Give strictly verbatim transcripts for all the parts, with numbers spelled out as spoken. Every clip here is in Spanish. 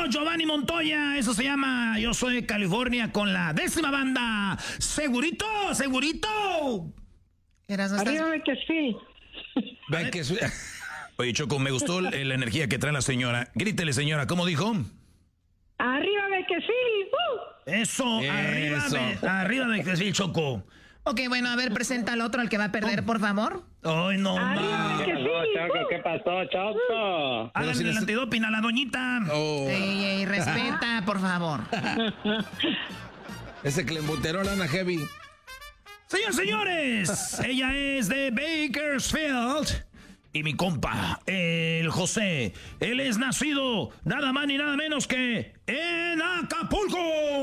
Giovanni Montoya. Eso se llama Yo Soy de California con la décima banda. Segurito, segurito. Arriba de que sí. Ve que sí. Oye, Choco, me gustó la, la energía que trae la señora. Grítele, señora, ¿cómo dijo? Arriba de que sí. Uh. Eso, Eso. arriba de, arriba de que sí, Choco. Ok, bueno, a ver, presenta al otro, al que va a perder, por favor. Ay, no, Arriba de que sí. Choco, ¿qué pasó, Choco? Háganle si el les- antidoping a la doñita. Oh, Ey, ey, respeta, por favor. ese clembuterol Lana Heavy. Señores, señores, ella es de Bakersfield. Y mi compa, el José, él es nacido nada más ni nada menos que en Acapulco.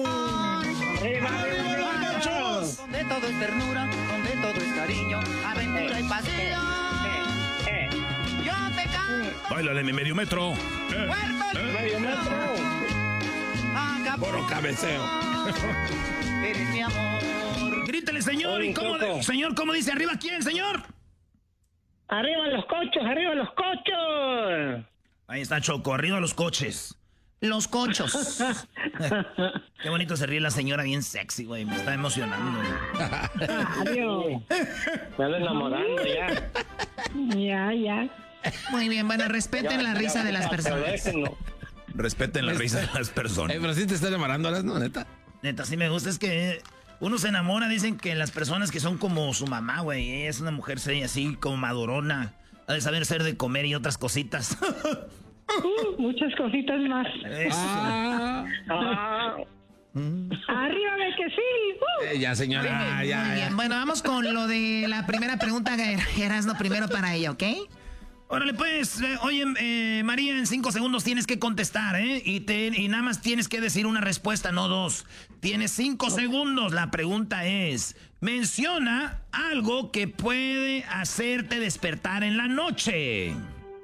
Donde todo es ternura, donde todo es cariño, aventura y pasión. Yo te canto. Báilale mi medio metro. Eh, Puerto eh. Medio metro. Acapulco. Puro cabeceo. Eres mi amor. Grítele, señor. Oye, ¿Y cómo, Choco. señor, cómo dice arriba quién, señor? Arriba los cochos, arriba los cochos. Ahí está Choco, arriba los coches. Los cochos. Qué bonito se ríe la señora, bien sexy, güey. Me está emocionando. Adiós. Me ando enamorando ya. Ya, ya. Muy bien, bueno, respeten la risa de las personas. Déjenlo. Respeten la risa de las personas. Eh, pero sí te están enamorando, ¿no? Neta. Neta, sí me gusta, es que uno se enamora, dicen que las personas que son como su mamá, güey, ella es una mujer seria, así como madurona, ha de saber ser de comer y otras cositas. Uh, muchas cositas más. Eso. Ah, Ah, Arriba de que sí. Uh. eh, ya, señora, Muy ya, ya. bien, bueno, vamos con lo de la primera pregunta, Erasmo, primero para ella, ¿ok? Órale, pues, eh, oye, eh, María, en cinco segundos tienes que contestar, ¿eh? Y, te, y nada más tienes que decir una respuesta, no dos. Tienes cinco segundos. La pregunta es, menciona algo que puede hacerte despertar en la noche.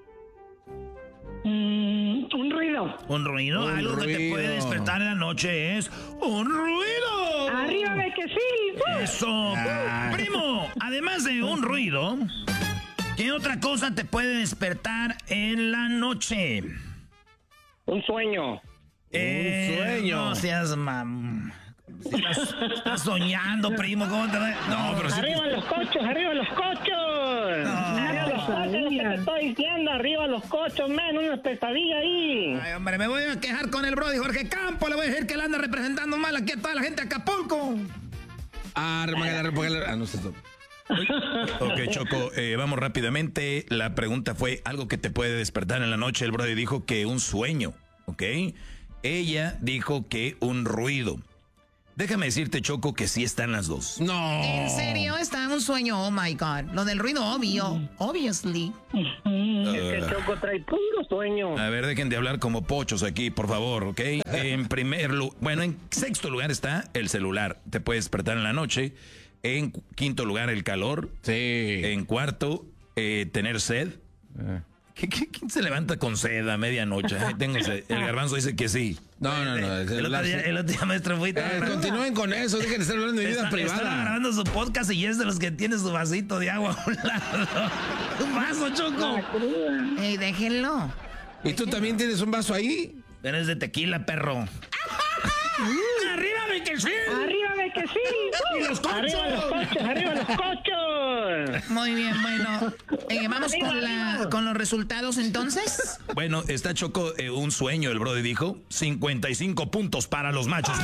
Mm, un ruido. ¿Un ruido? Un algo que te ruido. puede despertar en la noche es un ruido. Arriba de que sí. Uh. Eso. Ah. Primo, además de un ruido, ¿qué otra cosa te puede despertar en la noche? un sueño. Eh, sueño. No seas mam. Si estás, estás soñando, primo. ¿Cómo te va? No, pero sí. Arriba los cochos, arriba los cochos. Arriba los cochos, lo que te estoy diciendo, arriba los cochos, man, una pesadilla ahí. Ay, hombre, me voy a quejar con el brody Jorge Campo. Le voy a decir que él anda representando mal aquí a toda la gente de Acapulco. Ah, remangala, remangala. Ah, no sé. Ok, Choco, eh, vamos rápidamente. La pregunta fue algo que te puede despertar en la noche. El brody dijo que un sueño, ¿ok? Ella dijo que un ruido. Déjame decirte, Choco, que sí están las dos. No. ¿En serio? Está un sueño, oh my God. Lo del ruido obvio, obviously. Que Choco trae puro sueño. A ver, dejen de hablar como pochos aquí, por favor, ¿ok? En primer lugar, bueno, en sexto lugar está el celular. Te puede despertar en la noche. En quinto lugar, el calor. Sí. En cuarto, eh, tener sed. Eh. ¿Qué, qué, quién se levanta con sed a medianoche? Ay, tengo sed. El garbanzo dice que sí. No, no, no. El, otro día, el otro día, maestro, fui... Eh, continúen con eso, dejen de estar hablando de vida Está- privada. Estaba grabando su podcast y es de los que tiene su vasito de agua a un lado. Un vaso, Choco. Ey, déjenlo. ¿Y tú también tienes un vaso ahí? Eres de tequila, perro. ¡Arriba de que sí! Arriba de que sí. ¡Y los Arriba los cochos! cochos, arriba los cochos. Muy bien, bueno. Eh, vamos con, la, con los resultados entonces. Bueno, está Choco, eh, un sueño, el brody dijo. cincuenta y cinco puntos para los machos.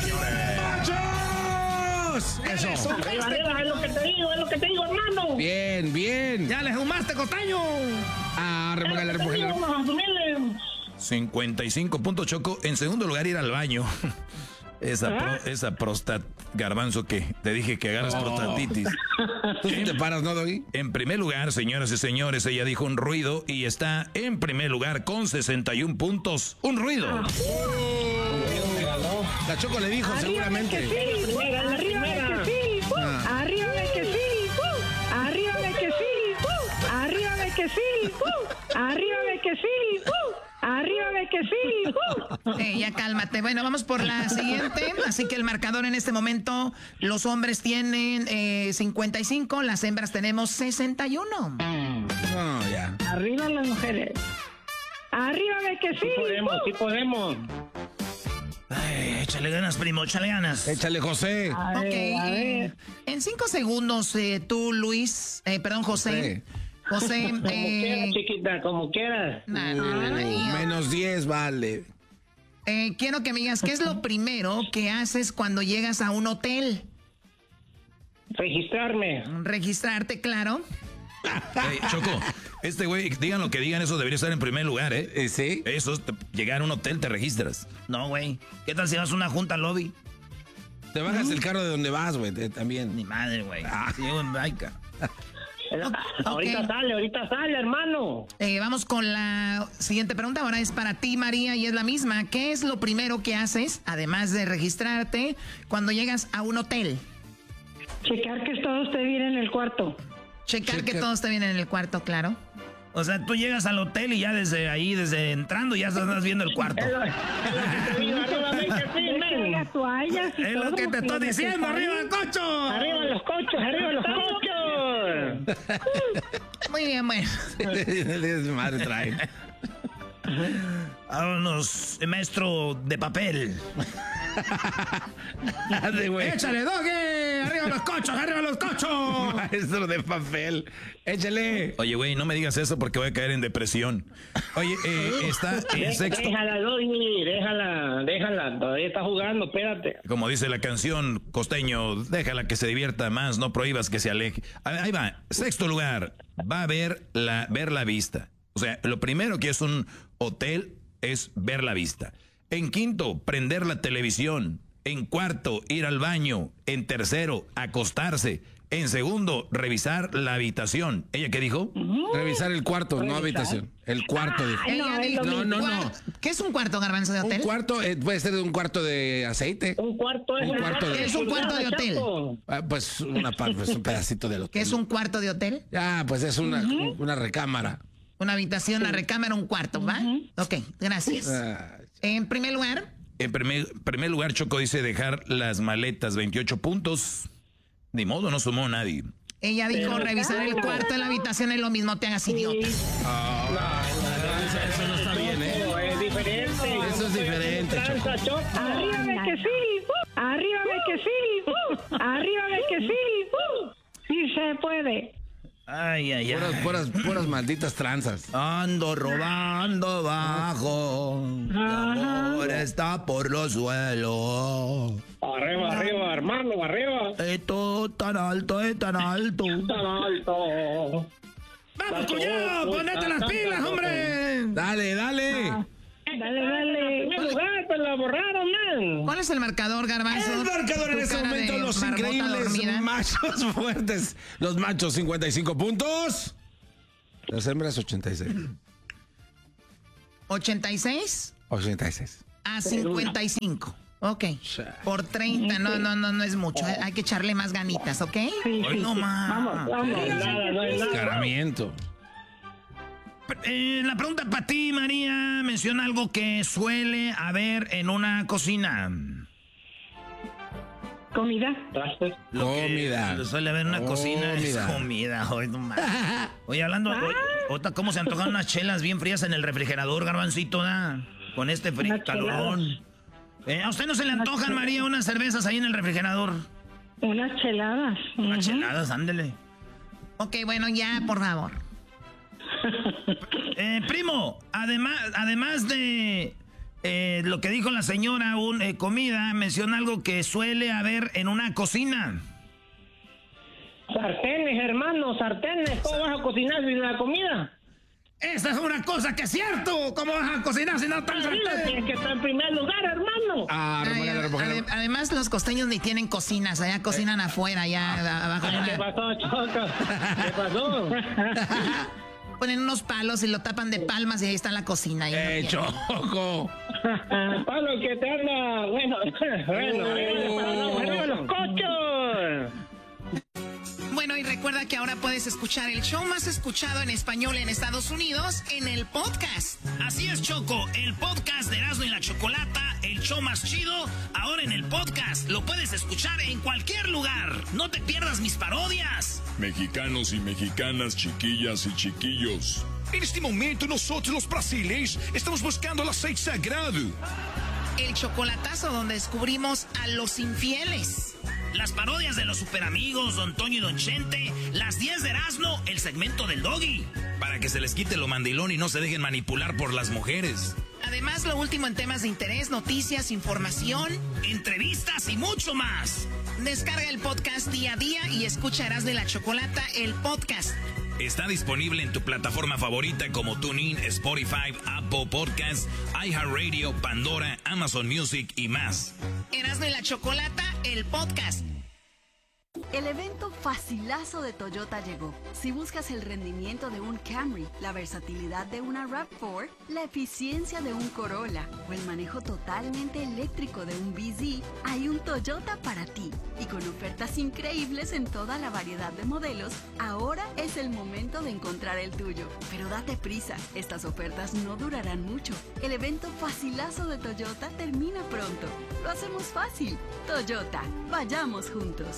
¡Machos! Eso. Arriba, arriba, es lo que te digo, es lo que te digo, hermano. Bien, bien. ¡Ya le fumaste, costaño! Ah, remangala, remangala. Vamos a asumirle. cincuenta y cinco puntos, Choco. En segundo lugar, ir al baño. Esa, pro, esa prostat garbanzo que te dije que agarras Oh. prostatitis. ¿Tú sí te paras, no, Doggy? En primer lugar, señoras y señores, ella dijo un ruido y está en primer lugar con sesenta y uno puntos. ¡Un ruido! La Choco le dijo, Arriba de que seguramente. sí. Arriba de que sí. Uh. Arriba de que sí. Uh. Arriba de que sí. Uh. Arriba de que sí. Uh. Arriba de que sí. Uh. Arriba de que sí. Uh. Eh, ya cálmate. Bueno, vamos por la siguiente. Así que el marcador en este momento, los hombres tienen eh, cincuenta y cinco, las hembras tenemos sesenta y uno. No, ya. Arriba las mujeres. Arriba de que sí. Sí podemos, sí podemos. Ay, échale ganas, primo, échale ganas. Échale, José. A Ok, ver, a eh, ver. en cinco segundos, eh, tú, Luis, eh, perdón, José. José, Como eh, quieras, chiquita, como quieras. nah, no, no, no, Uh, menos diez, vale. eh, quiero que me digas, ¿qué es lo primero que haces cuando llegas a un hotel? Registrarme. Registrarte, claro. Ey, Choco, este güey, digan lo que digan, eso debería estar en primer lugar, ¿eh? ¿Eh, ¿Sí? Eso, es te- llegar a un hotel, te registras. No, güey. ¿Qué tal si vas a una junta al lobby? Te bajas el carro de donde vas, güey, te- también. Ni madre, güey. Si llego en baica. Ahorita Ok. sale, ahorita sale, hermano. Eh, vamos con la siguiente pregunta. Ahora es para ti, María, y es la misma. ¿Qué es lo primero que haces, además de registrarte, cuando llegas a un hotel? Checar que todo esté bien en el cuarto. Checar que Checar. todo esté bien en el cuarto, claro. O sea, tú llegas al hotel y ya desde ahí, desde entrando, ya estás viendo el cuarto. Es lo, es lo que te digo, arriba ven que sí, men. Las toallas y Es lo todo, que te estoy lo diciendo, necesario. arriba el cocho. Arriba los cochos, arriba los cochos. Muy bien, bueno. Madre trae. Vámonos, maestro de papel. Dale, güey. ¡Échale, doge! ¡Arriba los cochos, arriba los cochos! Maestro de papel. Échale. Oye, güey, no me digas eso porque voy a caer en depresión. Oye, eh, está en sexto. Déjala, Doggy, déjala, déjala. Todavía está jugando, espérate. Como dice la canción, costeño, déjala que se divierta más, no prohíbas que se aleje. Ahí va, sexto lugar, va a ver la, ver la vista. O sea, lo primero que es un hotel es ver la vista. En quinto, prender la televisión. En cuarto, ir al baño. En tercero, acostarse. En segundo, revisar la habitación. ¿Ella qué dijo? Revisar el cuarto, no habitación. El cuarto. dijo. Ay, no, Ella es dijo lo No, no, no. cuar- ¿Qué es un cuarto, garbanzo de Un hotel? cuarto eh, puede ser de un cuarto de aceite. Un cuarto es Un un cuarto cuarto, de- Es un cuarto de hotel. Chapo. Ah, pues una parte, pues un pedacito del ¿Qué hotel. es un cuarto de hotel? Ah, pues es una, una recámara. Una habitación, una recámara, un cuarto, ¿va? Ok, gracias. Ah, En primer lugar, En primer, primer lugar, Choco dice dejar las maletas, veintiocho puntos. Ni modo, no sumó nadie. ella dijo revisar el cuarto en la habitación es lo mismo, te hagas idiota. eso, eso no está bien, ¿eh? No, es diferente. Eso es diferente, Tranza, Choco. Arriba de que sí, uh, arriba de que sí, uh, arriba de que sí, uh, sí se puede. Ay, ay, ay. Puras, puras, puras malditas tranzas. Ando robando bajo. Mi amor está por los suelos. Arriba, arriba, hermano, arriba. Esto tan alto, es tan alto. Tan alto. ¡Vamos, cuñado! ¡Ponete las pilas, hombre! Dale, dale. Dale, dale. En primer lugar, pues la borraron, man. ¿Cuál es el marcador, garbanzo? El marcador en Tu este cara momento, de los marmota increíbles dormida. machos fuertes. Los machos, cincuenta y cinco puntos. Las hembras, ochenta y seis. ¿ochenta y seis? ochenta y seis. A cincuenta y cinco. Ok. Por treinta, no, no, no, no es mucho. Hay que echarle más ganitas, ¿ok? Sí, Ay, sí, no sí. más. Vamos, vamos. No hay nada, no hay nada. Escaramiento. Eh, la pregunta para ti, María, menciona algo que suele haber en una cocina. Comida. Trastes. Lo que Comida. suele haber en una cocina es Comida. comida. Hoy no más. Oye, hablando, oye, ahorita cómo se antojan unas chelas bien frías en el refrigerador, garbancito, ¿da? Con este frío, Unas cheladas. calorón. Eh, ¿A usted no se le antojan, María, unas cervezas ahí en el refrigerador? Unas cheladas. Unas Ujú. cheladas, ándele. Ok, bueno, ya, por favor. Eh, primo, además, además de eh, lo que dijo la señora, un, eh, comida, menciona algo que suele haber en una cocina. Sartenes, hermano, sartenes. ¿Cómo vas a cocinar sin la comida? Esa es una cosa que es cierto. ¿Cómo vas a cocinar si no están Arriba, sartén? tienes que estar en primer lugar, hermano. Ah, Ay, remójala, remójala. ade- además, los costeños ni tienen cocinas, allá cocinan afuera, allá a- abajo de ¿Qué una... pasó, Choco? ¿Qué pasó? Ponen unos palos y lo tapan de palmas y ahí está la cocina. ahí no Eh, tienen. Choco. Pablo, que te anda. Bueno, bueno, arriba, arriba los cochos. Bueno, y recuerda que ahora puedes escuchar el show más escuchado en español en Estados Unidos en el podcast. Así es, Choco, el podcast de Erasmo y la Chocolata, el show más chido, ahora en el podcast. Lo puedes escuchar en cualquier lugar. No te pierdas mis parodias. Mexicanos y mexicanas, chiquillas y chiquillos. En este momento nosotros los brasileños estamos buscando el aceite sagrado. El chocolatazo, donde descubrimos a los infieles. Las parodias de los superamigos, Don Toño y Don Chente. Las diez de Erasmo, el segmento del Doggy. Para que se les quite lo mandilón y no se dejen manipular por las mujeres. Además, lo último en temas de interés, noticias, información, entrevistas y mucho más. Descarga el podcast día a día y escucha Erasmo y la Chocolata, el podcast. Está disponible en tu plataforma favorita como TuneIn, Spotify, Apple Podcasts, iHeartRadio, Pandora, Amazon Music y más. Erasmo y la Chocolata, el podcast. El evento facilazo de Toyota llegó. Si buscas el rendimiento de un Camry, la versatilidad de una RAV cuatro, la eficiencia de un Corolla o el manejo totalmente eléctrico de un B Z, hay un Toyota para ti. Y con ofertas increíbles en toda la variedad de modelos, ahora es el momento de encontrar el tuyo. Pero date prisa, estas ofertas no durarán mucho. El evento facilazo de Toyota termina pronto. Lo hacemos fácil. Toyota, vayamos juntos.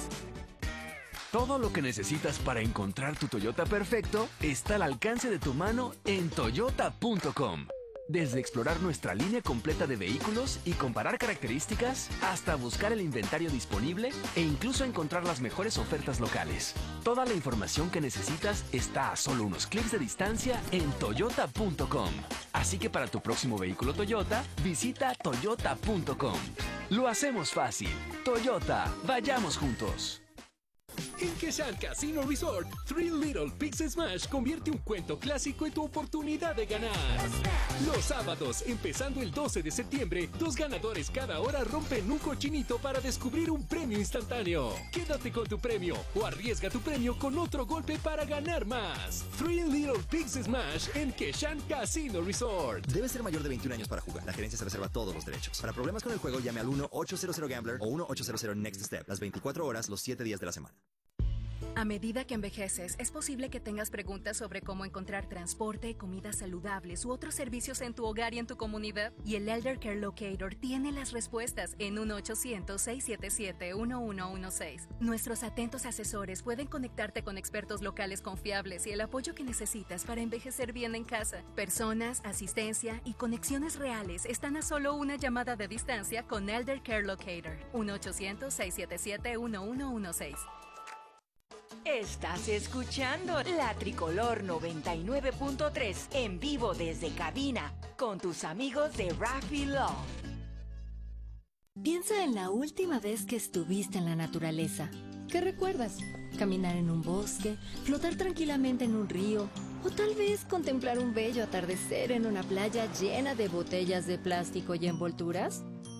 Todo lo que necesitas para encontrar tu Toyota perfecto está al alcance de tu mano en toyota punto com. Desde explorar nuestra línea completa de vehículos y comparar características, hasta buscar el inventario disponible e incluso encontrar las mejores ofertas locales. Toda la información que necesitas está a solo unos clics de distancia en toyota punto com. Así que para tu próximo vehículo Toyota, visita toyota punto com. Lo hacemos fácil. Toyota, vayamos juntos. En Keshan Casino Resort, Three Little Pigs Smash convierte un cuento clásico en tu oportunidad de ganar. Los sábados, empezando el doce de septiembre, dos ganadores cada hora rompen un cochinito para descubrir un premio instantáneo. Quédate con tu premio o arriesga tu premio con otro golpe para ganar más. Three Little Pigs Smash en Keshan Casino Resort. Debe ser mayor de veintiún años para jugar. La gerencia se reserva todos los derechos. Para problemas con el juego, llame al uno ocho cero cero Gambler o uno ocho cero cero Next Step. Las veinticuatro horas, los siete días de la semana. A medida que envejeces, es posible que tengas preguntas sobre cómo encontrar transporte, comidas saludables u otros servicios en tu hogar y en tu comunidad. Y el Elder Care Locator tiene las respuestas en uno ochocientos, seiscientos setenta y siete, uno uno uno seis. Nuestros atentos asesores pueden conectarte con expertos locales confiables y el apoyo que necesitas para envejecer bien en casa. Personas, asistencia y conexiones reales están a solo una llamada de distancia con Elder Care Locator. uno ochocientos, seiscientos setenta y siete, uno uno uno seis. Estás escuchando La Tricolor noventa y nueve punto tres en vivo desde cabina con tus amigos de Raffy Love. Piensa en la última vez que estuviste en la naturaleza. ¿Qué recuerdas? ¿Caminar en un bosque? ¿Flotar tranquilamente en un río? ¿O tal vez contemplar un bello atardecer en una playa llena de botellas de plástico y envolturas?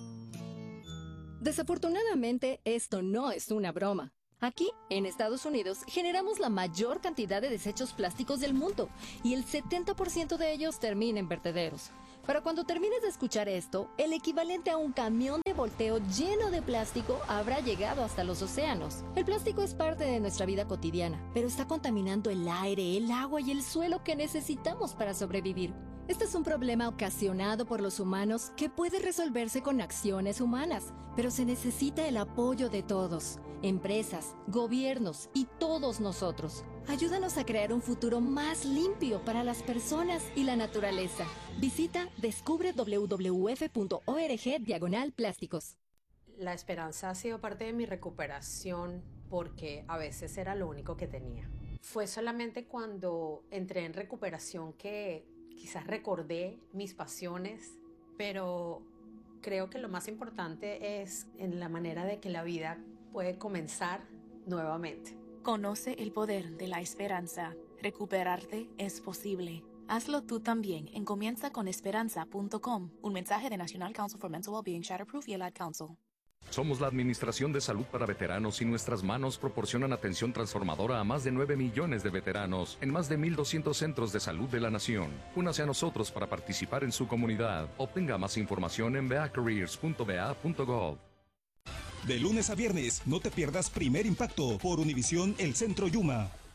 Desafortunadamente, esto no es una broma. Aquí, en Estados Unidos, generamos la mayor cantidad de desechos plásticos del mundo y el setenta por ciento de ellos termina en vertederos. Para cuando termines de escuchar esto, el equivalente a un camión de volteo lleno de plástico habrá llegado hasta los océanos. El plástico es parte de nuestra vida cotidiana, pero está contaminando el aire, el agua y el suelo que necesitamos para sobrevivir. Este es un problema ocasionado por los humanos que puede resolverse con acciones humanas, pero se necesita el apoyo de todos, empresas, gobiernos y todos nosotros. Ayúdanos a crear un futuro más limpio para las personas y la naturaleza. Visita descubre w w f punto org diagonal plásticos. La esperanza ha sido parte de mi recuperación porque a veces era lo único que tenía. Fue solamente cuando entré en recuperación que quizás recordé mis pasiones, pero creo que lo más importante es en la manera de que la vida puede comenzar nuevamente. Conoce el poder de la esperanza. Recuperarte es posible. Hazlo tú también en comienza con esperanza punto com. Un mensaje de National Council for Mental Wellbeing, Shatterproof y el Ad Council. Somos la Administración de Salud para Veteranos y nuestras manos proporcionan atención transformadora a más de nueve millones de veteranos en más de mil doscientos centros de salud de la nación. Únase a nosotros para participar en su comunidad. Obtenga más información en v a careers punto v a punto gov. De lunes a viernes, no te pierdas Primer Impacto por Univisión El Centro Yuma.